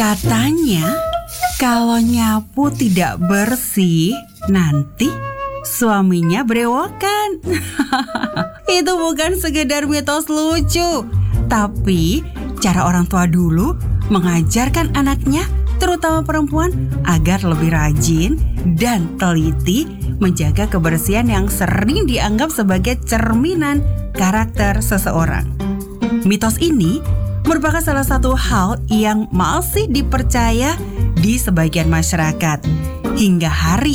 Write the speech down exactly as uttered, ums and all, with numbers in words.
Katanya, kalau nyapu tidak bersih, nanti suaminya berewokan. Itu bukan sekedar mitos lucu, tapi cara orang tua dulu mengajarkan anaknya, terutama perempuan, agar lebih rajin dan teliti menjaga kebersihan yang sering dianggap sebagai cerminan karakter seseorang. Mitos ini merupakan salah satu hal yang masih dipercaya di sebagian masyarakat hingga hari